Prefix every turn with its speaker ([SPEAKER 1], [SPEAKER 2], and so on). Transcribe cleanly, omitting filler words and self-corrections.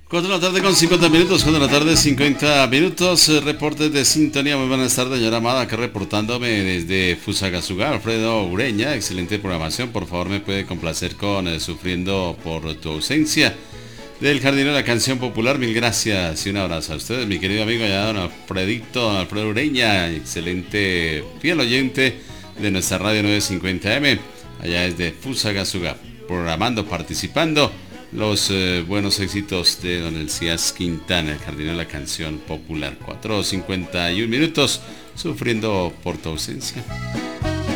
[SPEAKER 1] 4 de la tarde con 50 minutos, 4 de la tarde 50 minutos, reportes de sintonía, muy buenas tardes, señora Amada, acá reportándome desde Fusagasugá, Alfredo Ureña, excelente programación, por favor me puede complacer con Sufriendo por tu ausencia, del Jardinero de la Canción Popular, mil gracias y un abrazo a ustedes, mi querido amigo allá don Alfredito, don Alfredo Ureña, excelente fiel oyente de nuestra radio 950M, allá desde Fusagasugá, programando, participando, los buenos éxitos de don Elías Quintana, el jardinero de la canción popular. 4:51 minutos, sufriendo por tu ausencia.